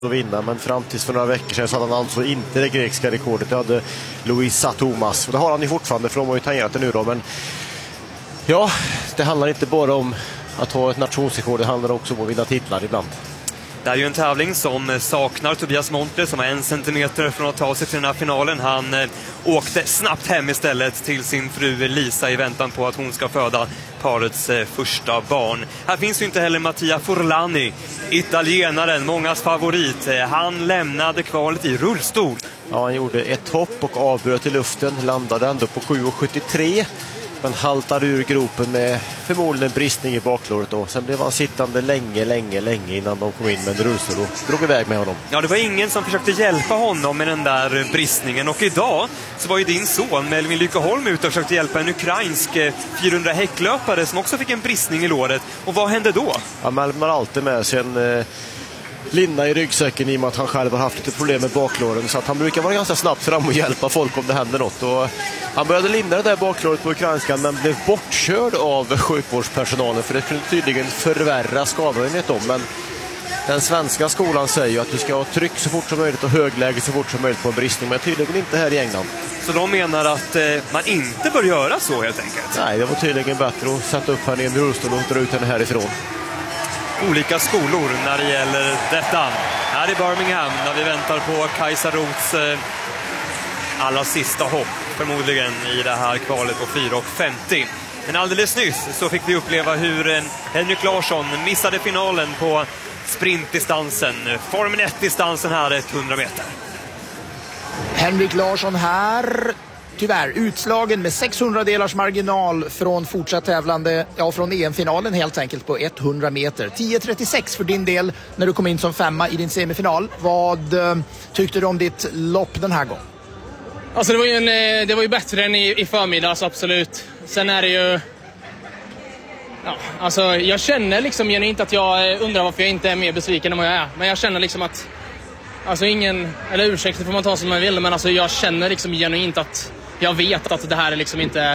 att vinna, men fram tills för några veckor sedan så hade han alltså inte det grekiska rekordet. Det hade Louisa Thomas, och det har han ju fortfarande, för de har ju tangerat det nu då. Men ja, det handlar inte bara om att ha ett nationsrekord, det handlar också om att vinna titlar ibland. Det är ju en tävling som saknar Tobias Montre, som är 1 centimeter från att ta sig till den här finalen. Han åkte snabbt hem istället till sin fru Lisa i väntan på att hon ska föda parets första barn. Här finns ju inte heller Mattia Forlani, italienaren, mångas favorit. Han lämnade kvalet i rullstol. Ja, han gjorde ett hopp och avbröt i luften, landade ändå på 7,73. Men haltade ur gropen med förmodligen bristning i baklåret då. Sen blev han sittande länge innan de kom in med en rullstol och drog iväg med honom. Ja, det var ingen som försökte hjälpa honom med den där bristningen. Och idag så var ju din son Melvin Lyckeholm ute och försökte hjälpa en ukrainsk 400 häcklöpare som också fick en bristning i låret. Och vad hände då? Ja, Melvin har alltid med sig en linda i ryggsäcken i och med att han själv har haft lite problem med baklåren, så att han brukar vara ganska snabbt fram och hjälpa folk om det händer något. Och han började linda det där baklåret på ukrainskan, men blev bortkörd av sjukvårdspersonalen, för det kunde tydligen förvärra skador enligt dem. Men den svenska skolan säger ju att du ska ha tryck så fort som möjligt och högläge så fort som möjligt på en bristning, men tydligen inte här i England. Så de menar att man inte bör göra så helt enkelt? Nej, det var tydligen bättre att sätta upp henne i en rullstol och dra ut henne härifrån. Olika skolor när det gäller detta. Här i Birmingham när vi väntar på Kajsa Roths allra sista hopp förmodligen i det här kvalet på 4,50. Men alldeles nyss så fick vi uppleva hur Henrik Larsson missade finalen på sprintdistansen. Formel 1-distansen här 100 meter. Henrik Larsson här, tyvärr utslagen med 600-delars marginal från fortsatt tävlande, ja från EM-finalen helt enkelt på 100 meter. 10.36 för din del när du kom in som femma i din semifinal. Vad tyckte du om ditt lopp den här gången? Alltså det var ju bättre än i förmiddags, absolut. Sen är det ju... Ja, alltså jag känner liksom inte att jag undrar varför jag inte är mer besviken än vad jag är. Men jag känner liksom att... Alltså ingen... Eller ursäkta får man ta som man vill, men alltså jag känner liksom genuint att... Jag vet att det här är liksom inte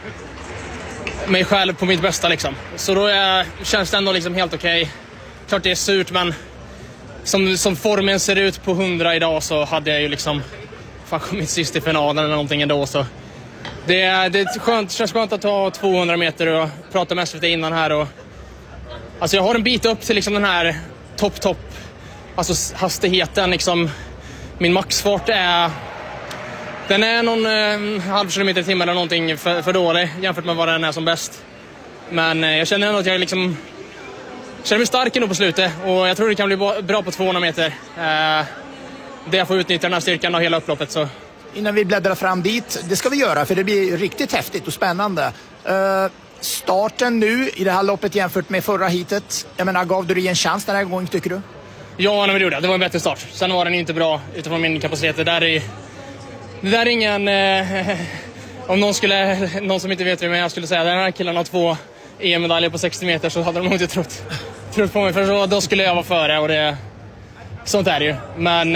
mig själv på mitt bästa liksom. Så då känns det ändå liksom helt okej. Klart det är surt, men som formen ser ut på 100 idag så hade jag ju liksom kommit sist i finalen eller någonting ändå. Så det är känns skönt att ta 200 meter och prata med SVT innan här. Och, alltså jag har en bit upp till liksom den här topp. Alltså hastigheten liksom. Min maxfart är... Den är någon halv kilometer i timmen eller någonting för dålig jämfört med vad den är som bäst. Men jag känner ändå att jag liksom känner mig stark ändå på slutet. Och jag tror det kan bli bra på 200 meter. Det jag får utnyttja den här styrkan av hela upploppet. Så. Innan vi bläddrar fram dit, det ska vi göra för det blir riktigt häftigt och spännande. Starten nu i det här loppet jämfört med förra hitet. Jag menar, gav du dig en chans den här gången tycker du? Ja, det gjorde jag. Det var en bättre start. Sen var den inte bra utifrån min kapacitet. Det där är ingen... om någon som inte vet vad jag skulle säga, den här killen har 2 EM-medaljer på 60 meter så hade de nog inte trott på mig. För då skulle jag vara före och sånt är det ju. Men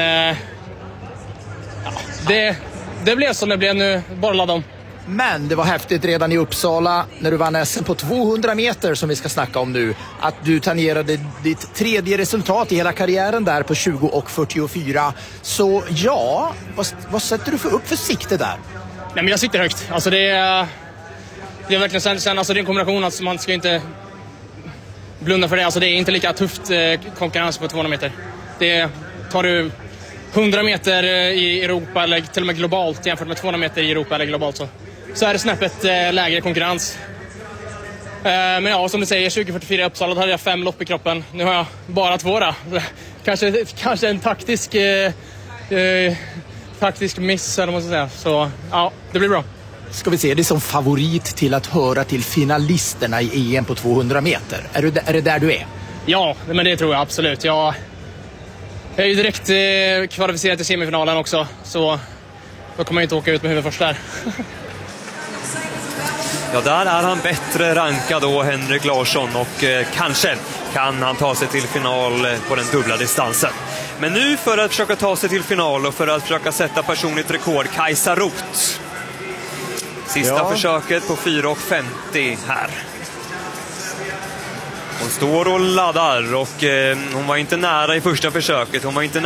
det blev som det blev nu. Bara ladda om. Men det var häftigt redan i Uppsala när du vann SM på 200 meter som vi ska snacka om nu. Att du tangerade ditt 3:e resultat i hela karriären där på 20,44. Så ja, vad sätter du upp för sikte där? Nej, men jag sitter högt. Alltså det är verkligen sen alltså det är en kombination att man ska inte blunda för det. Alltså det är inte lika tufft konkurrens på 200 meter. Det tar du 100 meter i Europa eller till och med globalt jämfört med 200 meter i Europa eller globalt så är det snäppet lägre konkurrens. Men ja, som du säger, 2044 i Uppsala, då hade jag 5 lopp i kroppen. Nu har jag bara 2 då. Kanske en taktisk miss eller vad man ska säga. Så ja, det blir bra. Ska vi se det som favorit till att höra till finalisterna i EM på 200 meter? Är det där du är? Ja, men det tror jag absolut. Jag är ju direkt kvalificerad till semifinalen också. Så då kommer jag inte åka ut med huvudet först där. Ja, där är han bättre rankad då, Henrik Larsson, och kanske kan han ta sig till final på den dubbla distansen. Men nu för att försöka ta sig till final och för att försöka sätta personligt rekord, Kajsa Roth. Sista försöket på 4,50 här. Hon står och laddar och hon var inte nära i första försöket. Hon var inte